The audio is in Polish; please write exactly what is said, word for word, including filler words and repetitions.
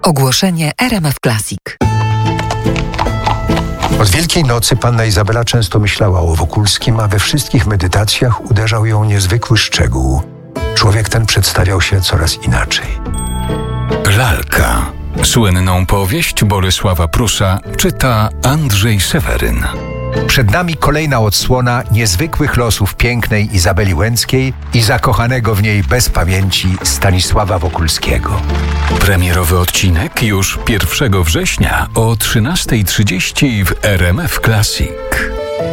Ogłoszenie R M F Classic. Od Wielkiej Nocy panna Izabela często myślała o Wokulskim, a we wszystkich medytacjach uderzał ją niezwykły szczegół. Człowiek ten przedstawiał się coraz inaczej. Lalka. Słynną powieść Bolesława Prusa czyta Andrzej Seweryn. Przed nami kolejna odsłona niezwykłych losów pięknej Izabeli Łęckiej i zakochanego w niej bez pamięci Stanisława Wokulskiego. Premierowy odcinek już pierwszego września o trzynasta trzydzieści w R M F Classic.